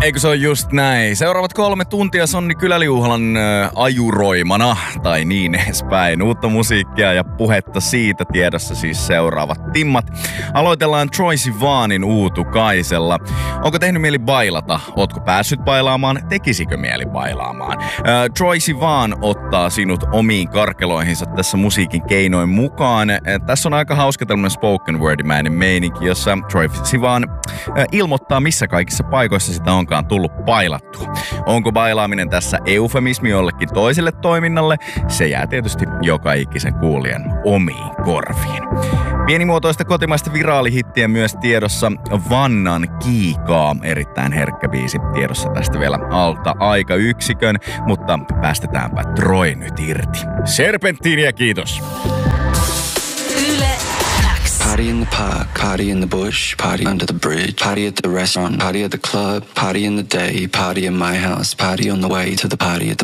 Eikö se ole just näin? Seuraavat 3 tuntia Sonni Kyläliuhalan ajuroimana, tai niin edespäin. Uutta musiikkia ja puhetta siitä tiedossa siis seuraavat timmat. Aloitellaan Troye Sivanin Uutukaisella. Onko tehnyt mieli bailata? Ootko päässyt bailaamaan? Tekisikö mieli bailaamaan? Troye Sivan ottaa sinut omiin karkeloihinsa tässä musiikin keinoin mukaan. Tässä on aika hauska tämmöinen spoken wordimäinen meininki, jossa Troye Sivan ilmoittaa, missä kaikissa paikoissa sitä onkaan tullut bailattua. Onko bailaaminen tässä eufemismi jollekin toiselle toiminnalle? Se jää tietysti joka ikisen kuulijan omiin korviin. Pienimuotoista kotimaista viraalihittiä myös tiedossa. Vannan Kiikaa, erittäin herkkä biisi tiedossa tästä vielä alta aikayksikön, mutta päästetäänpä Troy nyt irti. Serpenttiiniä, kiitos! Party in the park, party in the bush, party under the bridge, party at the restaurant, party at the club, party in the day, party in my house, party on the way to the party at the